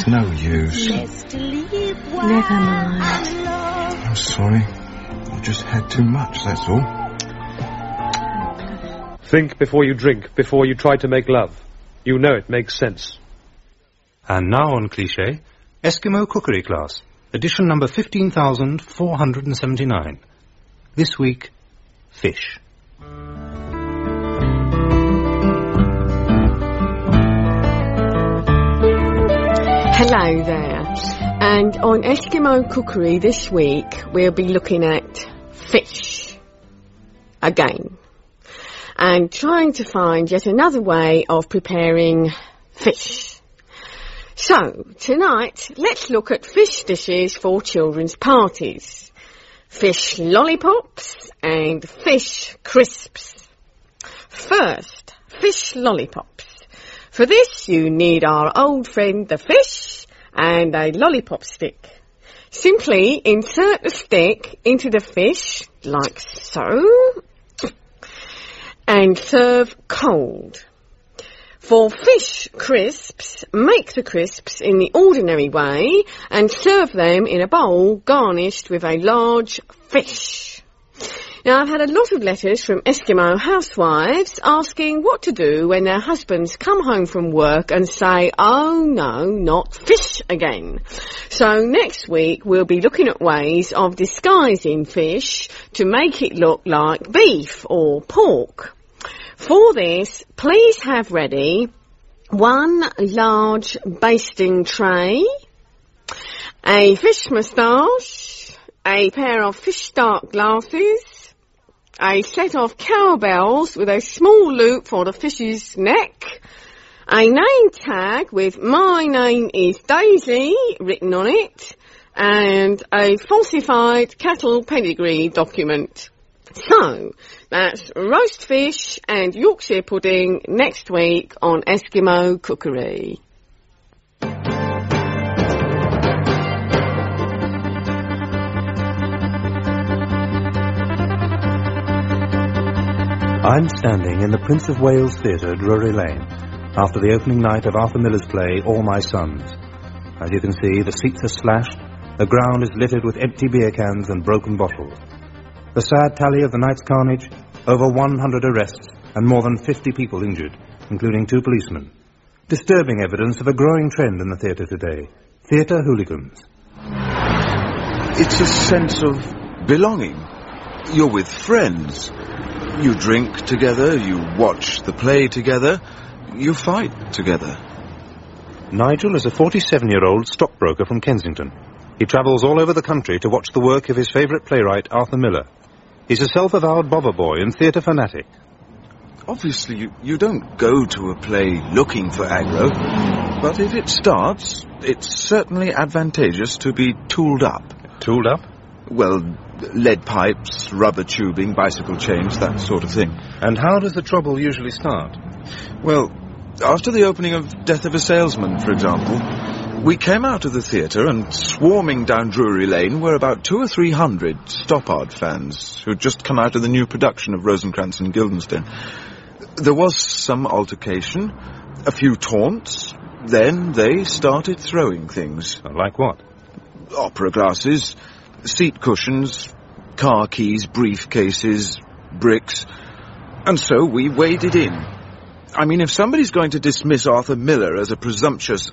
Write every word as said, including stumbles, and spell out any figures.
It's no use. Never mind. I'm sorry. I just had too much, that's all. Think before you drink, before you try to make love. You know it makes sense. And now on Cliché, Eskimo Cookery Class, edition number fifteen thousand four hundred seventy-nine. This week, fish. Hello there. And on Eskimo Cookery this week, we'll be looking at fish. Again. And trying to find yet another way of preparing fish. So, tonight, let's look at fish dishes for children's parties. Fish lollipops and fish crisps. First, fish lollipops. For this, you need our old friend the fish and a lollipop stick. Simply insert the stick into the fish, like so, and serve cold. For fish crisps, make the crisps in the ordinary way and serve them in a bowl garnished with a large fish. Now, I've had a lot of letters from Eskimo housewives asking what to do when their husbands come home from work and say, oh no, not fish again. So next week we'll be looking at ways of disguising fish to make it look like beef or pork. For this, please have ready one large basting tray, a fish moustache, a pair of fish start glasses, a set of cowbells with a small loop for the fish's neck, a name tag with "My name is Daisy" written on it, and a falsified cattle pedigree document. So, that's roast fish and Yorkshire pudding next week on Eskimo Cookery. I'm standing in the Prince of Wales Theatre, Drury Lane, after the opening night of Arthur Miller's play, All My Sons. As you can see, the seats are slashed, the ground is littered with empty beer cans and broken bottles. The sad tally of the night's carnage, over one hundred arrests and more than fifty people injured, including two policemen. Disturbing evidence of a growing trend in the theatre today. Theatre hooligans. It's a sense of belonging. You're with friends. You drink together, you watch the play together, you fight together. Nigel is a forty-seven-year-old stockbroker from Kensington. He travels all over the country to watch the work of his favourite playwright, Arthur Miller. He's a self-avowed bobber boy and theatre fanatic. Obviously, you, you don't go to a play looking for aggro, but if it starts, it's certainly advantageous to be tooled up. Tooled up? Well, lead pipes, rubber tubing, bicycle chains, that sort of thing. And how does the trouble usually start? Well, after the opening of Death of a Salesman, for example, we came out of the theatre and swarming down Drury Lane were about two or three hundred Stoppard fans who'd just come out of the new production of Rosencrantz and Guildenstern. There was some altercation, a few taunts, then they started throwing things. Like what? Opera glasses, seat cushions, car keys, briefcases, bricks. And so we waded in. I mean, if somebody's going to dismiss Arthur Miller as a presumptuous